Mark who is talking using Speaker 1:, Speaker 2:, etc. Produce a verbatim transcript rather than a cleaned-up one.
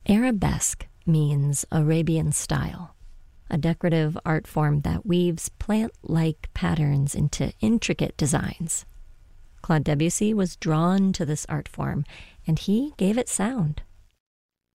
Speaker 1: Arabesque means Arabian style, a decorative art form that weaves plant-like patterns into intricate designs. Claude Debussy was drawn to this art form, and he gave it sound.